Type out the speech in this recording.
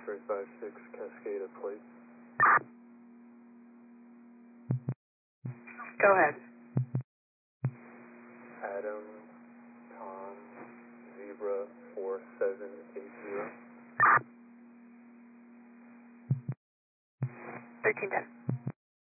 X-ray 56 Cascada plate. Go ahead. Adam, Tom, Zebra 4780. 1310.